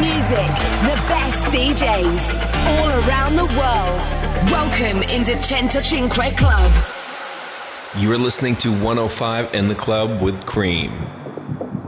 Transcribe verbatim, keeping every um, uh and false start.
music, the best D Js, all around the world. Welcome into Centocinque Club. You're listening to one oh five in the Club with Cream.